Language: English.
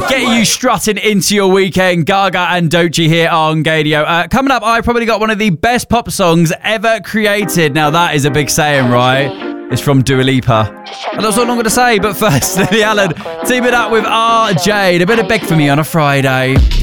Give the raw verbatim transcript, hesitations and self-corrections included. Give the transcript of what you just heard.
Getting you strutting into your weekend. Gaga and Doechii here on Gaydio. Uh, coming up, I probably got one of the best pop songs ever created. Now, that is a big saying, right? It's from Dua Lipa. And that's all I'm going to say. But first, Lily Allen teaming up with R J. A bit of Beg For Me on a Friday.